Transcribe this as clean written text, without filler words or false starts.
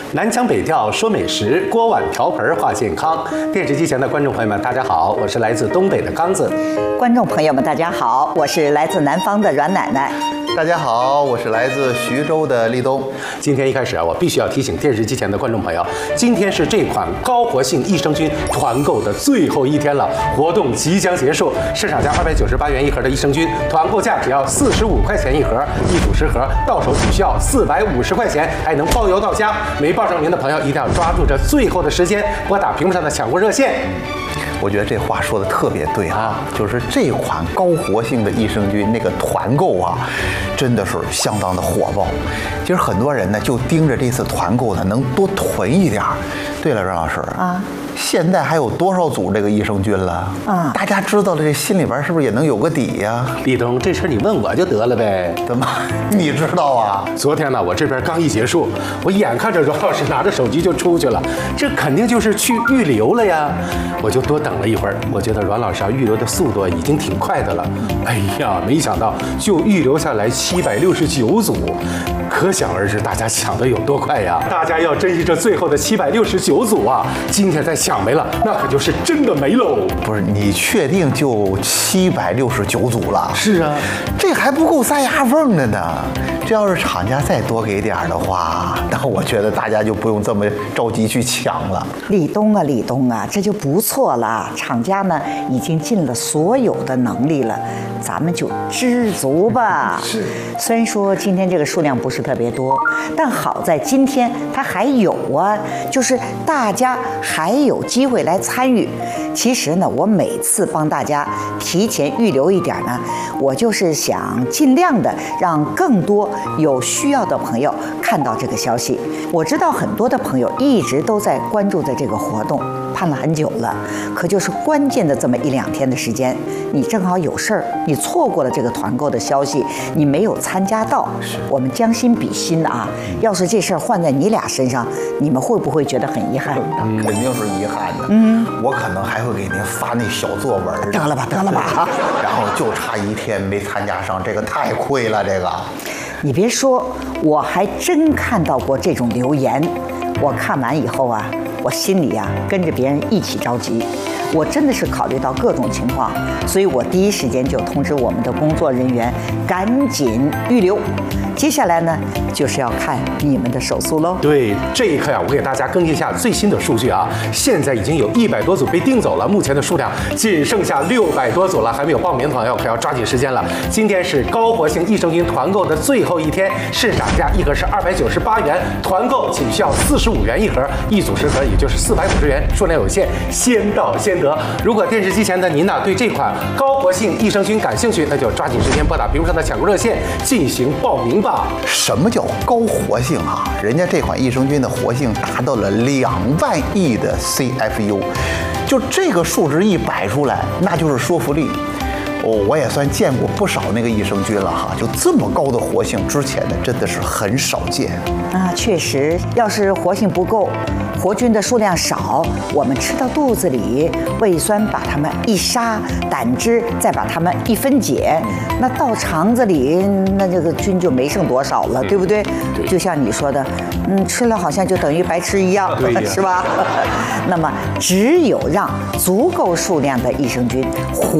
南腔北调说美食，锅碗瓢盆话健康。电视机前的观众朋友们，大家好，我是来自东北的刚子。 观众朋友们，大家好，我是来自南方的阮奶奶。 大家好，我是来自徐州的立冬。 今天一开始我必须要提醒电视机前的观众朋友，今天是这款高活性益生菌团购的最后一天了，活动即将结束。市场价298元一盒的益生菌，团购价只要45块钱一盒，一组10盒，到手只需要450块钱，还能包邮到家。没报上名的朋友一定要抓住这最后的时间，拨打屏幕上的抢购热线。 我觉得这话说的特别对啊，就是这款高活性的益生菌那个团购啊，真的是相当的火爆。其实很多人呢就盯着这次团购呢能多囤一点。对了，阮老师啊，现在还有多少组这个益生菌了？啊，大家知道了，这心里边是不是也能有个底呀？ 立冬，这事你问我就得了呗。 怎么，你知道啊？ 昨天呢，我这边刚一结束，我眼看着阮老师拿着手机就出去了，这肯定就是去预留了呀。我就多等了一会儿，我觉得阮老师预留的速度已经挺快的了。哎呀，没想到就预留下来769组，可想而知大家抢的有多快呀！大家要珍惜这最后的769组啊！今天再抢没了，那可就是真的没喽。 不是，你确定就769组了？ 是啊， 这还不够塞牙缝的呢。这要是厂家再多给点的话，那我觉得大家就不用这么着急去抢了。 立冬啊，这就不错了。厂家呢已经尽了所有的能力了，咱们就知足吧。 是。 虽然说今天这个数量不是特别多，但好在今天它还有啊，就是大家还有机会来参与。其实呢，我每次帮大家提前预留一点呢，我就是想尽量的让更多有需要的朋友看到这个消息。我知道很多的朋友一直都在关注着这个活动，盼了很久了，可就是关键的这么1-2天的时间，你正好有事儿，你错过了这个团购的消息，你没有参加到。我们将心比心啊，要是这事儿换在你俩身上，你们会不会觉得很遗憾？ 肯定是遗憾的。我可能还会给您发那小作文。 得了吧。 然后就差1天没参加上，这个太亏了。这个， 你别说，我还真看到过这种留言。我看完以后啊，我心里跟着别人一起着急。我真的是考虑到各种情况，所以我第一时间就通知我们的工作人员赶紧预留。接下来呢，就是要看你们的手速喽。 对，这一刻我给大家更新一下最新的数据啊！现在已经有100多组被订走了，目前的数量仅剩下600多组了，还没有报名的朋友可要抓紧时间了。今天是高活性益生菌团购的最后一天，市场价一盒是298元，团购仅需要45元一盒，一组10盒也就是450元，数量有限，先到先得。如果电视机前的您对这款高活性益生菌感兴趣，那就抓紧时间拨打屏幕上的抢购热线进行报名吧。 什么叫高活性啊？人家这款益生菌的活性达到了2万亿的 CFU， 就这个数值一摆出来，那就是说服力。我也算见过不少那个益生菌了哈，就这么高的活性，之前的真的是很少见啊。确实，要是活性不够，活菌的数量少，我们吃到肚子里，胃酸把它们一杀，胆汁再把它们一分解，那到肠子里，那这个菌就没剩多少了，对不对？ 对， 就像你说的，吃了好像就等于白吃一样，是吧？那么，只有让足够数量的益生菌活